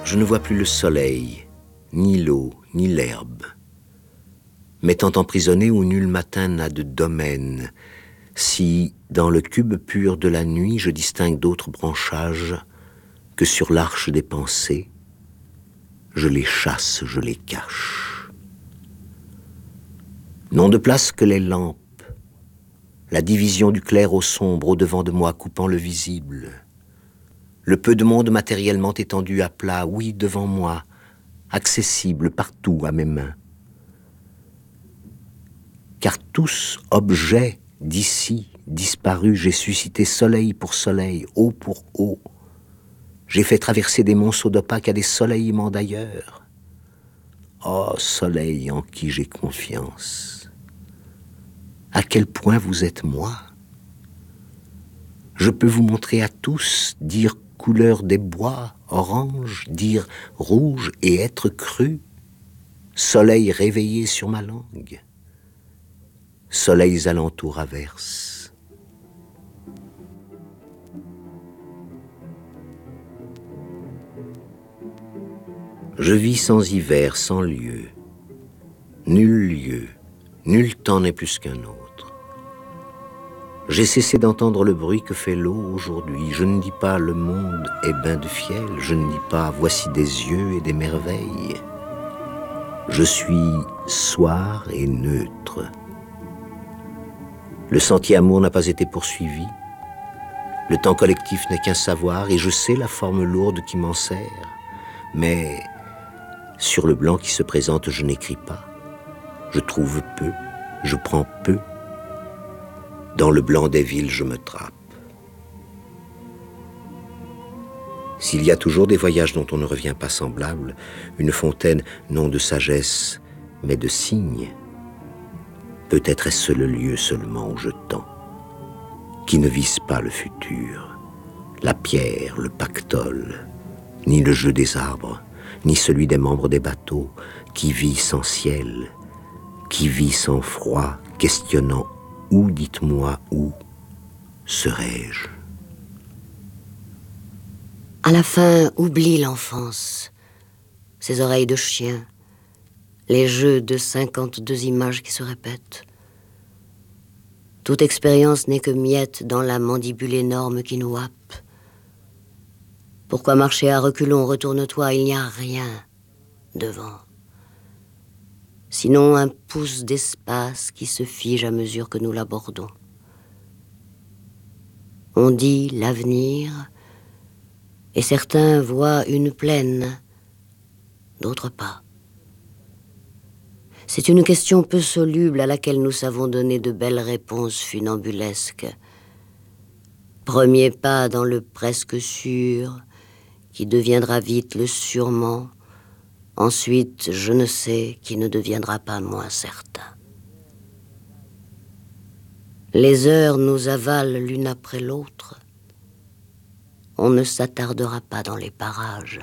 Je ne vois plus le soleil, ni l'eau, ni l'herbe, m'étant emprisonné où nul matin n'a de domaine. Si, dans le cube pur de la nuit, je distingue d'autres branchages que sur l'arche des pensées, je les chasse, je les cache. N'ont de place que les lampes, la division du clair au sombre au-devant de moi coupant le visible, le peu de monde matériellement étendu à plat, oui, devant moi, accessible partout à mes mains. Car tous objets d'ici, disparus, j'ai suscité soleil pour soleil, eau pour eau. J'ai fait traverser des monceaux d'opaque à des soleillements d'ailleurs. Oh, soleil en qui j'ai confiance. À quel point vous êtes moi? Je peux vous montrer à tous, dire couleur des bois, orange, dire rouge et être cru. Soleil réveillé sur ma langue. Soleils alentours averses. Je vis sans hiver, sans lieu. Nul temps n'est plus qu'un autre. J'ai cessé d'entendre le bruit que fait l'eau aujourd'hui. Je ne dis pas le monde est bain de fiel, je ne dis pas voici des yeux et des merveilles. Je suis soir et neutre. Le sentier amour n'a pas été poursuivi. Le temps collectif n'est qu'un savoir, et je sais la forme lourde qui m'en sert. Mais sur le blanc qui se présente, je n'écris pas. Je trouve peu, je prends peu. Dans le blanc des villes, je me trappe. S'il y a toujours des voyages dont on ne revient pas semblable, une fontaine non de sagesse, mais de signes, peut-être est-ce le lieu seulement où je tends, qui ne vise pas le futur, la pierre, le pactole, ni le jeu des arbres, ni celui des membres des bateaux, qui vit sans ciel, qui vit sans froid, questionnant où, dites-moi, où serais-je? À la fin, oublie l'enfance, ses oreilles de chien, les jeux de 52 images qui se répètent. Toute expérience n'est que miette dans la mandibule énorme qui nous happe. Pourquoi marcher à reculons? Retourne-toi, il n'y a rien devant. Sinon un pouce d'espace qui se fige à mesure que nous l'abordons. On dit l'avenir, et certains voient une plaine, d'autres pas. C'est une question peu soluble à laquelle nous savons donner de belles réponses funambulesques. Premier pas dans le presque sûr, qui deviendra vite le sûrement, ensuite je ne sais, qui ne deviendra pas moins certain. Les heures nous avalent l'une après l'autre. On ne s'attardera pas dans les parages.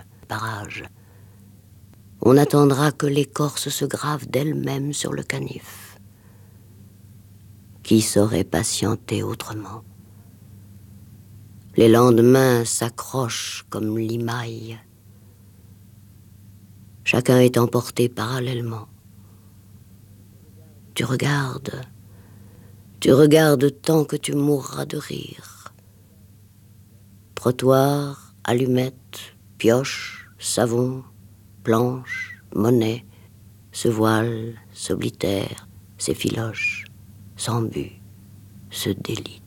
On attendra que l'écorce se grave d'elle-même sur le canif. Qui saurait patienter autrement? Les lendemains s'accrochent comme limailles. Chacun est emporté parallèlement. Tu regardes tant que tu mourras de rire. Trottoir, allumettes, pioches, savon, planches, monnaie, se voile, s'oblitère, s'effiloche, s'embue, se délite.